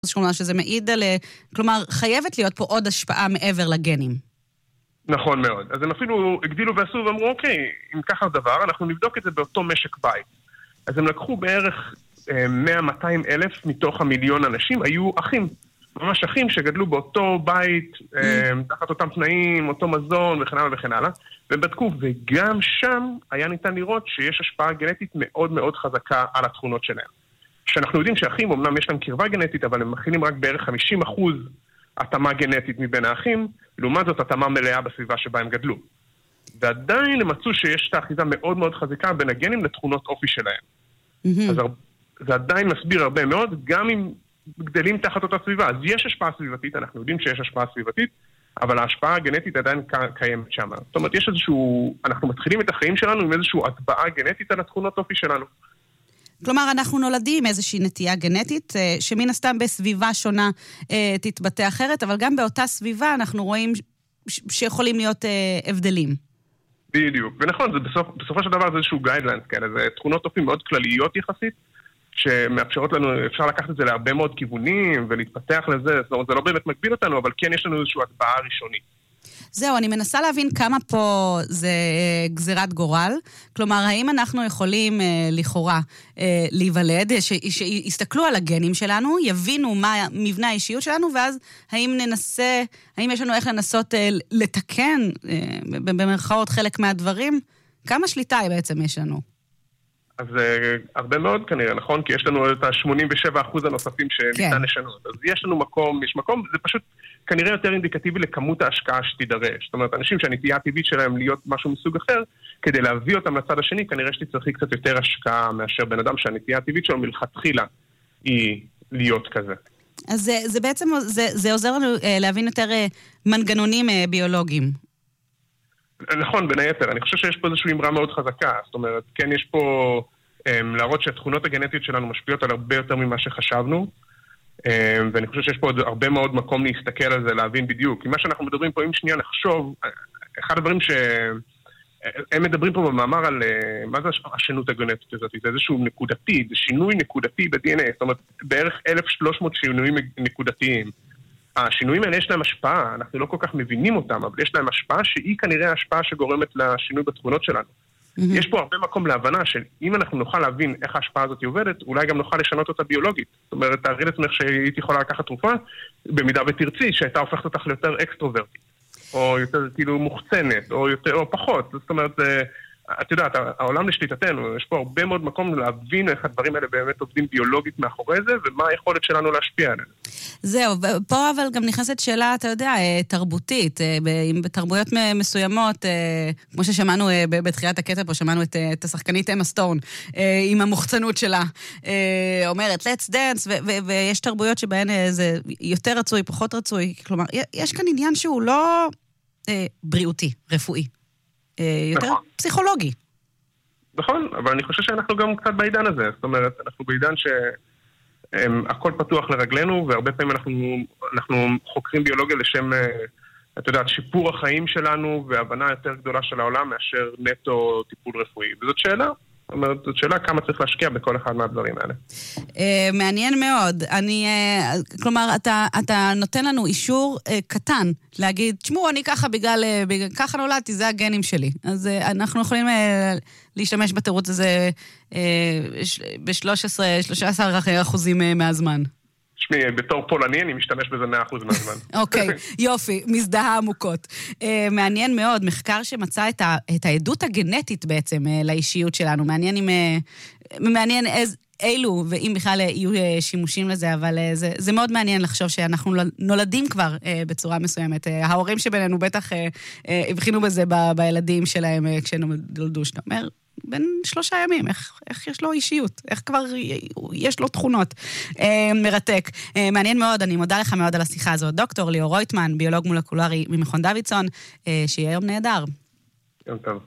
כלומר שזה מעיד על, כלומר חייבת להיות פה עוד השפעה מעבר לגנים. נכון מאוד. אז הם אפילו הגדילו ועשו ואמרו, אוקיי, אם ככה דבר, אנחנו נבדוק את זה באותו משק בית. אז הם לקחו בערך 100-200 אלף מתוך המיליון אנשים, היו אחים. ממש אחים שגדלו באותו בית, תחת אותם תנאים, אותו מזון וכן הלאה וכן הלאה, והם בדקו, וגם שם היה ניתן לראות שיש השפעה גנטית מאוד מאוד חזקה על התכונות שלהם. שאנחנו יודעים שאחים, אמנם יש להם קרבה גנטית, אבל הם מכילים רק בערך 50% התאמה גנטית מבין האחים, לעומת זאת התאמה מלאה בסביבה שבה הם גדלו. ועדיין הם מצאו שיש את האחיזה מאוד מאוד חזקה בין הגנים לתכונות אופי שלהם. אז זה עדיין מסביר הרבה מאוד, גם אם גדלים תחת אותה סביבה. אז יש השפעה סביבתית, אנחנו יודעים שיש השפעה סביבתית, אבל ההשפעה הגנטית עדיין קיימת שם. זאת אומרת, יש איזשהו, אנחנו מתחילים את החיים שלנו עם איזשהו הטבעה גנטית על התכונות אופי שלנו. כלומר, אנחנו נולדים איזושהי נטייה גנטית, שמן הסתם בסביבה שונה תתבטא אחרת, אבל גם באותה סביבה אנחנו רואים שיכולים להיות הבדלים. בדיוק. ונכון, בסופו של דבר זה איזשהו גיידליינס כאלה, זה תכונות אופי מאוד כלליות יחסית, שמאפשרות לנו, אפשר לקחת את זה להרבה מאוד כיוונים ולהתפתח לזה, זאת אומרת, זה לא באמת מגביל אותנו, אבל כן יש לנו איזושהי הטבעה ראשונית. זהו, אני מנסה להבין כמה פה זה גזירת גורל. כלומר, האם אנחנו יכולים לכאורה להיוולד, שיסתכלו על הגנים שלנו, יבינו מה מבנה האישיות שלנו, ואז האם יש לנו איך לנסות לתקן במרכאות חלק מהדברים? כמה שליטה בעצם יש לנו? אז הרבה מאוד כנראה, נכון? כי יש לנו את ה-87% הנוספים שניתן לשנות. אז יש לנו מקום, יש מקום, זה פשוט כנראה יותר אינדיקטיבי לכמות ההשקעה שתידרש. זאת אומרת, אנשים שהנטייה הטבעית שלהם להיות משהו מסוג אחר, כדי להביא אותם לצד השני, כנראה שתצטרכי קצת יותר השקעה מאשר בן אדם שהנטייה הטבעית שלו מלכתחילה היא להיות כזה. אז זה בעצם, זה עוזר לנו להבין יותר מנגנונים ביולוגיים. נכון, בין היתר. אני חושב שיש פה איזושהי אמרה מאוד חזקה. זאת אומרת, כן יש פה להראות שהתכונות הגנטיות שלנו משפיעות על הרבה יותר ממה שחשבנו, ואני חושב שיש פה עוד הרבה מאוד מקום להסתכל על זה, להבין בדיוק. כי מה שאנחנו מדברים פה, אם שנייה נחשוב, אחד הדברים שהם מדברים פה במאמר על מה זה השונות הגנטית הזאת, זה איזשהו נקודתי, זה שינוי נקודתי ב-DNA, זאת אומרת, בערך 1,300 שינויים נקודתיים. השינויים האלה יש להם השפעה, אנחנו לא כל כך מבינים אותם, אבל יש להם השפעה שהיא כנראה השפעה שגורמת לשינוי בתכונות שלנו. יש פה הרבה מקום להבנה של אם אנחנו נוכל להבין איך ההשפעה הזאת עובדת, אולי גם נוכל לשנות אותה ביולוגית. זאת אומרת, תארי לעצמך שהיית יכולה לקחת תרופה, במידה ותרצי, שהייתה הופכת אותך ליותר אקסטרוברטית, או יותר כאילו מוחצנת, או יותר, או פחות. זאת אומרת, את יודעת, העולם לשליטתנו, יש פה הרבה מאוד מקום להבין איך הדברים האלה באמת עובדים ביולוגית מאחורי זה, ומה היכולת שלנו להשפיע עליהם. זהו, פה אבל גם נכנסת שאלה, אתה יודע, תרבותית, בתרבויות מסוימות, כמו ששמענו בתחילת הקטע פה, שמענו את השחקנית אמה סטון, עם המוחצנות שלה, אומרת, let's dance, ויש תרבויות שבהן זה יותר רצוי, פחות רצוי, כלומר, יש כאן עניין שהוא לא בריאותי, רפואי. יותר פסיכולוגי. נכון, אבל אני חושב שאנחנו גם קצת בעידן הזה. זאת אומרת, אנחנו בעידן שהכל פתוח לרגלינו, והרבה פעמים אנחנו חוקרים ביולוגיה לשם, את יודעת, שיפור החיים שלנו והבנה יותר גדולה של העולם מאשר נטו טיפול רפואי. וזאת שאלה. זאת אומרת, זאת שאלה כמה צריך להשקיע בכל אחד מהדברים האלה. מעניין מאוד. כלומר, אתה נותן לנו אישור קטן להגיד, תשמעו, אני ככה בגלל ככה נולדתי, זה הגנים שלי. אז אנחנו יכולים להשתמש בתירוץ הזה ב-13% מהזמן. שמי, בתור פולני אני משתמש בזה 100% מהזמן. אוקיי, יופי, מזדהה עמוקות. מעניין מאוד, מחקר שמצא את העדות הגנטית בעצם לאישיות שלנו. מעניין אילו, ואם בכלל יהיו שימושים לזה, אבל זה מאוד מעניין לחשוב שאנחנו נולדים כבר בצורה מסוימת. ההורים שבינינו בטח הבחינו בזה בילדים שלהם כשנולדו, שאתה אומר, בין 3 ימים, איך יש לו אישיות, איך כבר יש לו תכונות. מרתק. מעניין מאוד, אני מודה לך מאוד על השיחה הזאת. דוקטור ליאור רויטמן, ביולוג מולקולרי ממכון דוידסון, שיהיה יום נהדר. יום טוב.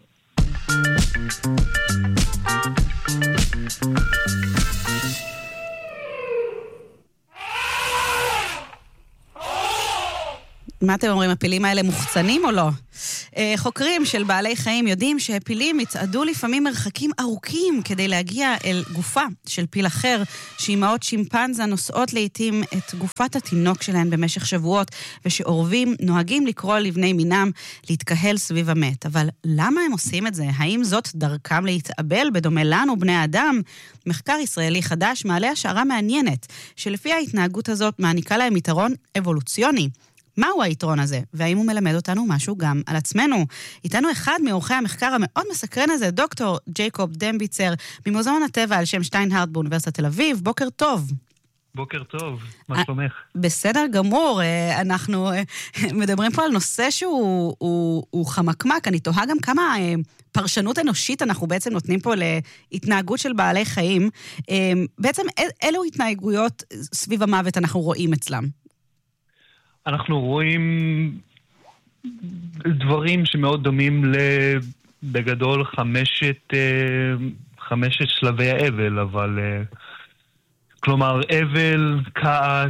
מה אתם אומרים, הפילים האלה מוחצנים או לא? חוקרים של בעלי חיים יודעים שהפילים יצעדו לפעמים מרחקים ארוכים כדי להגיע אל גופה של פיל אחר, שאימהות שימפנזה נושאות לעתים את גופת התינוק שלהן במשך שבועות, ושעורבים נוהגים לקרוא לבני מינם להתקהל סביב המת. אבל למה הם עושים את זה? האם זאת דרכם להתאבל בדומה לנו, בני האדם? מחקר ישראלי חדש מעלה השערה מעניינת, שלפי ההתנהגות הזאת מעניקה להם יתרון אבולוציוני. מהו היתרון הזה? והאם הוא מלמד אותנו משהו גם על עצמנו? איתנו אחד מעורכי המחקר המאוד מסקרן הזה, דוקטור ג'ייקוב דמביצר, ממוזיאון הטבע על שם שטיינהרט באוניברסיטת תל אביב. בוקר טוב. בוקר טוב, מה שלומך? בסדר גמור, אנחנו מדברים פה על נושא שהוא חמקמק, אני תוהה גם כמה פרשנות אנושית אנחנו בעצם נותנים פה להתנהגות של בעלי חיים. בעצם אילו התנהגויות סביב המוות אנחנו רואים אצלם? אנחנו רואים דברים שמאוד דומים בגדול חמשת שלבי האבל, אבל כלומר אבל, כעס,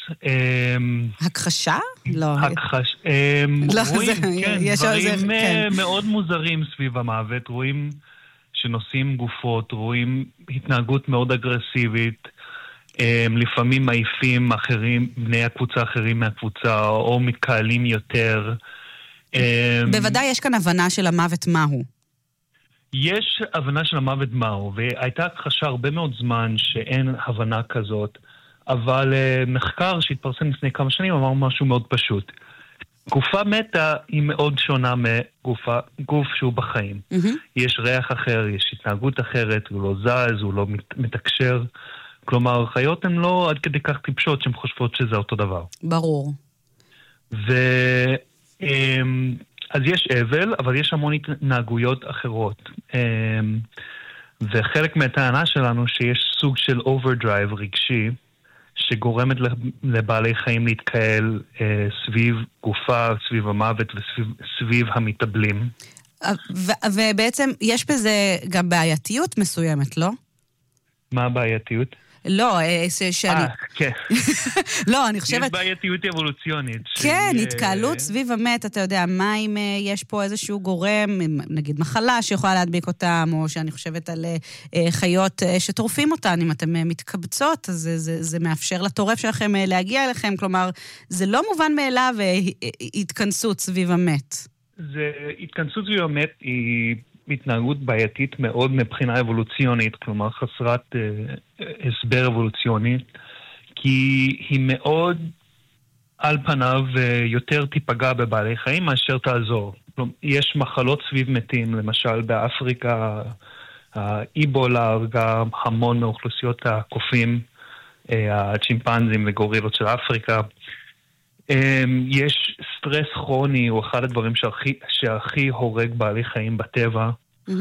הכחשה? לא. רואים, כן, דברים מאוד מוזרים סביב המוות, רואים שנושאים גופות, רואים התנהגות מאוד אגרסיבית, לפעמים מעיפים אחרים, בני הקבוצה אחרים מהקבוצה, או מתקהלים יותר. בוודאי יש כאן הבנה של המוות מהו. יש הבנה של המוות מהו, והייתה הכחשה הרבה מאוד זמן שאין הבנה כזאת, אבל מחקר שהתפרסם לפני כמה שנים אמר משהו מאוד פשוט. גופה מתה היא מאוד שונה מגוף שהוא בחיים. יש ריח אחר, יש התנהגות אחרת, הוא לא זז, הוא לא מתקשר. כלומר, חיות הן לא עד כדי כך טיפשות שהן חושבות שזה אותו דבר. ברור. אז יש אבל, אבל יש המון התנהגויות אחרות. וחלק מהטענה שלנו שיש סוג של overdrive רגשי, שגורמת לבעלי חיים להתקהל סביב גופה, סביב המוות וסביב המתאבלים. ובעצם יש בזה גם בעייתיות מסוימת, לא? מה הבעייתיות? לא, שאני... כן. לא, אני חושבת... יש בעייתיות אבולוציונית. כן, התקהלות סביב המת, אתה יודע, מה אם יש פה איזשהו גורם, נגיד מחלה שיכולה להדביק אותם, או שאני חושבת על חיות שטורפים אותן, אם אתן מתקבצות, אז זה מאפשר לטורף שלכם להגיע אליכם, כלומר, זה לא מובן מאליו התכנסות סביב המת. התכנסות סביב המת היא... התנהגות בעייתית מאוד מבחינה אבולוציונית, כלומר חסרת הסבר אבולוציוני, כי היא מאוד על פניו יותר תיפגע בבעלי חיים מאשר תעזור. כלומר, יש מחלות סביב מתים, למשל באפריקה, האיבולה הרגה המון מאוכלוסיות הקופים, הצ'ימפנזים וגורילות של אפריקה. יש סטרס כרוני, הוא אחד הדברים שהכי הורג בעלי חיים בטבע.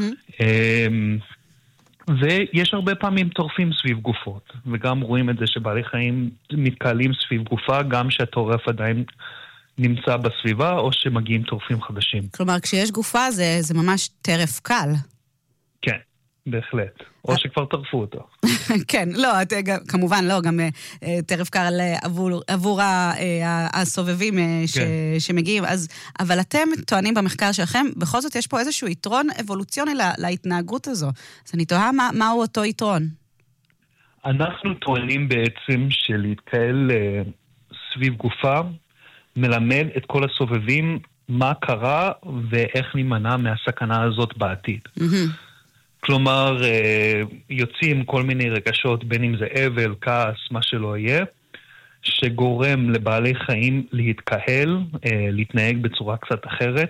ויש הרבה פעמים טורפים סביב גופות, וגם רואים את זה שבעלי חיים מתקהלים סביב גופה, גם שהטורף עדיין נמצא בסביבה, או שמגיעים טורפים חדשים. כלומר, כשיש גופה זה ממש טרף קל. כן. בהחלט. או שכבר טרפו אותו. כן, לא, כמובן לא, גם טרף קל עבור הסובבים שמגיעים. אבל אתם טוענים במחקר שלכם, בכל זאת יש פה איזשהו יתרון אבולוציוני להתנהגות הזו. אז אני תוהה מהו אותו יתרון. אנחנו טוענים בעצם שלהתקהל סביב גופה, מלמד את כל הסובבים מה קרה ואיך נימנע מהסכנה הזאת בעתיד. כלומר, יוצאים כל מיני רגשות, בין אם זה אבל, כעס, מה שלא יהיה, שגורם לבעלי חיים להתקהל, להתנהג בצורה קצת אחרת,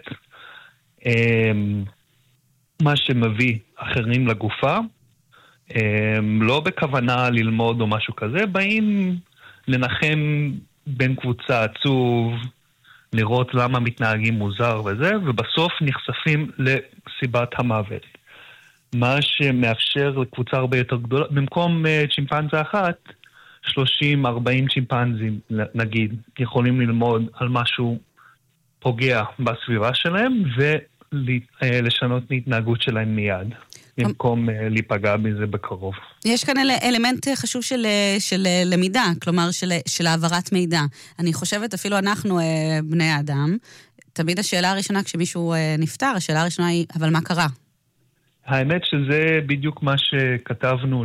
מה שמביא אחרים לגופה, לא בכוונה ללמוד או משהו כזה, באים לנחם בין קבוצה עצוב, לראות למה מתנהגים מוזר וזה, ובסוף נחשפים לסיבת המוות. מה שמאפשר לקבוצה הרבה יותר גדולה, במקום צ'ימפנזה אחת, 30-40 צ'ימפנזים, נגיד, יכולים ללמוד על משהו פוגע בסביבה שלהם, ולשנות התנהגות שלהם מיד, במקום להיפגע בזה בקרוב. יש כאן אלמנט חשוב של למידה, כלומר של העברת מידע. אני חושבת אפילו אנחנו, בני האדם, תמיד השאלה הראשונה, כשמישהו נפטר, השאלה הראשונה היא, אבל מה קרה? האמת שזה בדיוק מה שכתבנו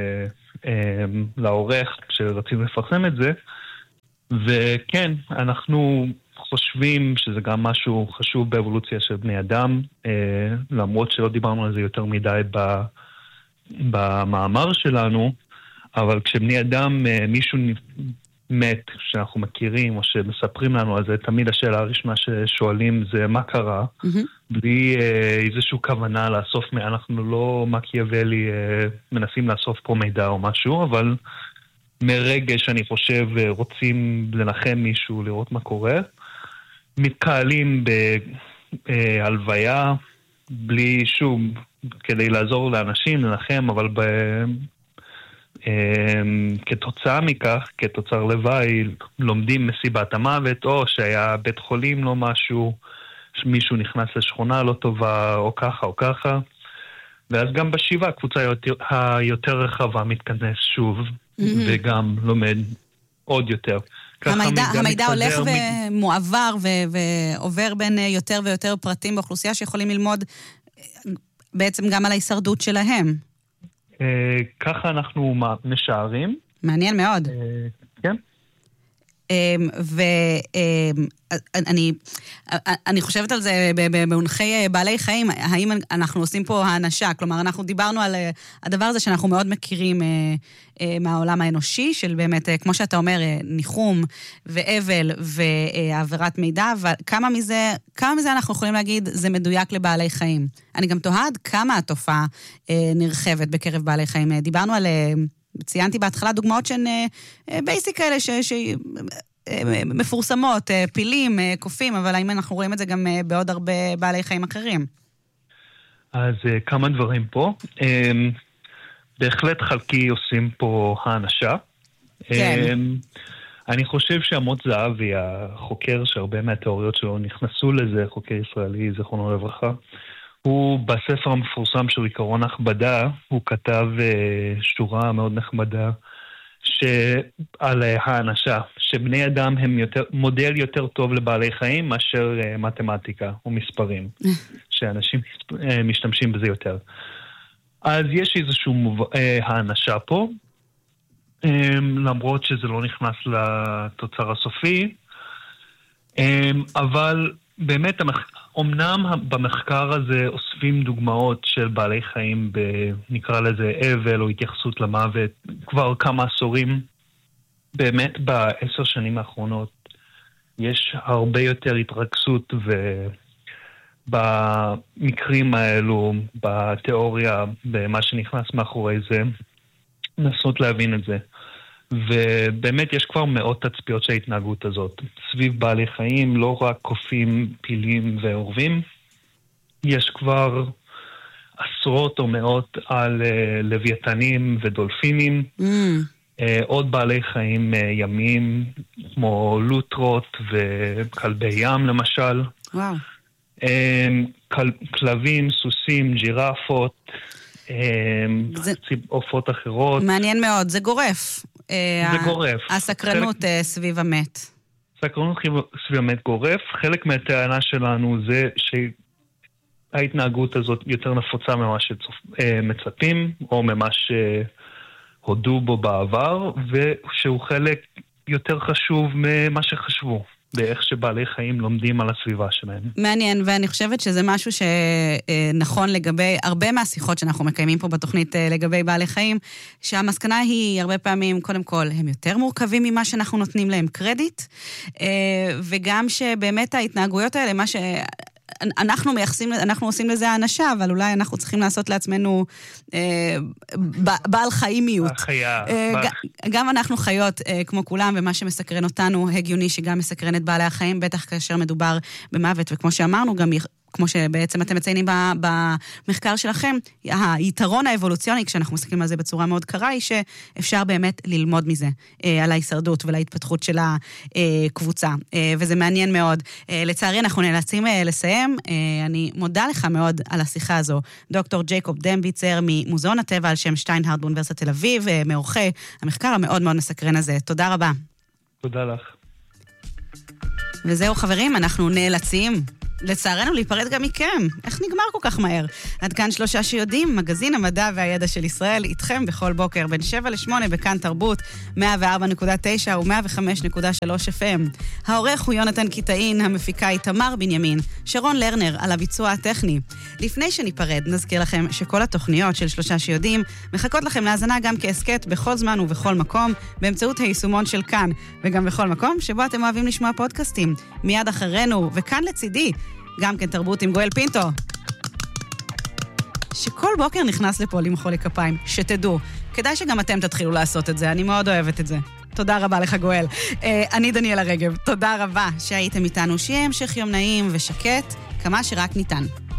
לעורך, כשרצינו לפרסם את זה, וכן, אנחנו חושבים שזה גם משהו חשוב באבולוציה של בני אדם, למרות שלא דיברנו על זה יותר מדי במאמר שלנו, אבל כשבני אדם, מישהו מת שאנחנו מכירים או שמספרים לנו על זה, תמיד השאלה הראשונה ששואלים זה מה קרה, בלי איזושהי כוונה לאסוף, אנחנו לא מקיאוולי מנסים לאסוף פה מידע או משהו, אבל מרגש אני חושב רוצים לנחם מישהו, לראות מה קורה, מתקהלים בהלוויה, בלי שום, כדי לעזור לאנשים, לנחם, אבל כתוצאה מכך, כתוצר לוואי, לומדים מסיבת המוות, או שהיה בית חולים לא משהו, מישהו נכנס לשכונה לא טובה, או ככה או ככה. ואז גם בשבעה, הקבוצה היותר רחבה מתכנס שוב, וגם לומד עוד יותר. המידע הולך ומועבר ועובר בין יותר ויותר פרטים באוכלוסייה שיכולים ללמוד בעצם גם על ההישרדות שלהם. ככה אנחנו משערים. מעניין מאוד. כן. ואני חושבת על זה במונחי בעלי חיים, האם אנחנו עושים פה האנשה, כלומר אנחנו דיברנו על הדבר הזה שאנחנו מאוד מכירים מהעולם האנושי, של באמת, כמו שאתה אומר, ניחום ואבל והעברת מידע, וכמה מזה אנחנו יכולים להגיד זה מדויק לבעלי חיים. אני גם תוהה עד כמה התופעה נרחבת בקרב בעלי חיים. דיברנו על... ציינתי בהתחלה דוגמאות שהן בייסיק כאלה מפורסמות, פילים, קופים, אבל האם אנחנו רואים את זה גם בעוד הרבה בעלי חיים אחרים? אז כמה דברים פה. בהחלט חלקי עושים פה האנשה. כן. אני חושב שעמוד זהבי, החוקר שהרבה מהתיאוריות שלו נכנסו לזה, חוקר ישראלי, זכרונו לברכה, הוא בספר המפורסם של עיקרון הכבדה, הוא כתב שורה מאוד נחמדה על האנשה, שבני אדם הם מודל יותר טוב לבעלי חיים מאשר מתמטיקה ומספרים, שאנשים משתמשים בזה יותר. אז יש איזשהו האנשה פה, למרות שזה לא נכנס לתוצר הסופי, אבל באמת אמנם במחקר הזה אוספים דוגמאות של בעלי חיים נקרא לזה אבל או התייחסות למוות כבר כמה עשורים. באמת ב10 שנים האחרונות יש הרבה יותר התרכזות ובמקרים האלו, בתיאוריה, במה שנכנס מאחורי זה, לנסות להבין את זה. ובאמת יש כבר מאות תצפיות של ההתנהגות הזאת. סביב בעלי חיים, לא רק קופים, פילים ועורבים, יש כבר עשרות או מאות על לוויתנים ודולפינים, עוד בעלי חיים ימיים, כמו לוטרות וכלבי ים למשל. וואו. כלבים, סוסים, ג'ירפות, עופות אחרות. מעניין מאוד, זה גורף. זה גורף. הסקרנות סביב המת. סקרנות סביב המת גורף. חלק מהטענה שלנו זה שההתנהגות הזאת יותר נפוצה ממה שמצפים, או ממה שהודו בו בעבר, ושהוא חלק יותר חשוב ממה שחשבו. באיך שבעלי חיים לומדים על הסביבה שלהם. מעניין, ואני חושבת שזה משהו שנכון לגבי הרבה מהשיחות שאנחנו מקיימים פה בתוכנית לגבי בעלי חיים, שהמסקנה היא הרבה פעמים, קודם כל, הם יותר מורכבים ממה שאנחנו נותנים להם קרדיט, וגם שבאמת ההתנהגויות האלה, מה אנחנו עושים לזה האנשה, אבל אולי אנחנו צריכים לעשות לעצמנו בעל חיימיות. גם אנחנו חיות כמו כולם, ומה שמסקרן אותנו הגיוני שגם מסקרן את בעלי החיים, בטח כאשר מדובר במוות, וכמו שאמרנו, גם כמו שבעצם אתם מציינים במחקר שלכם, היתרון האבולוציוני, כשאנחנו מסתכלים על זה בצורה מאוד קרה, היא שאפשר באמת ללמוד מזה, על ההישרדות ולהתפתחות של הקבוצה, וזה מעניין מאוד. לצערי אנחנו נאלצים לסיים, אני מודה לך מאוד על השיחה הזו, דוקטור ג'ייקוב דמביצר ממוזיאון הטבע על שם שטיינהרד באוניברסיטת תל אביב, מעורכי המחקר המאוד מאוד מסקרן הזה. תודה רבה. תודה לך. וזהו חברים, אנחנו נאלצים לצערנו להיפרד גם מכם. איך נגמר כל כך מהר? עד כאן 3 שיודעים, מגזין המדע והידע של ישראל, איתכם בכל בוקר, בין 7 ל-8 בכאן תרבות, 104.9 ו-105.3 FM. העורך הוא יונתן קיטאין, המפיקה היא תמר בנימין, שרון לרנר על הביצוע הטכני. לפני שניפרד, נזכיר לכם שכל התוכניות של 3 שיודעים מחכות לכם להאזנה גם כעסקט בכל זמן ובכל מקום, באמצעות היישומון של כאן, וגם בכל מקום שבו אתם אוהבים לשמוע פודקאסטים. מיד אחרינו, וכאן לצידי, גם כן תרבות עם גואל פינטו, שכל בוקר נכנס לפה למחוא לי כפיים, שתדעו. כדאי שגם אתם תתחילו לעשות את זה, אני מאוד אוהבת את זה. תודה רבה לך גואל. אני דניאלה רגב, תודה רבה שהייתם איתנו, שיהיה המשך יום נעים ושקט, כמה שרק ניתן.